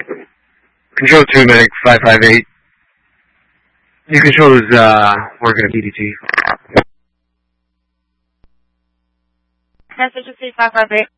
Control 2, medic 558. Your control is working at PDT. Message 558.